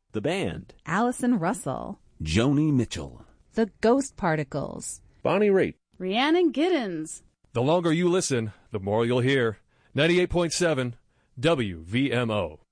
The band. Allison Russell. Joni Mitchell. The Ghost Particles. Bonnie Raitt. Rhiannon Giddens. The longer you listen, the more you'll hear. 98.7 WVMO.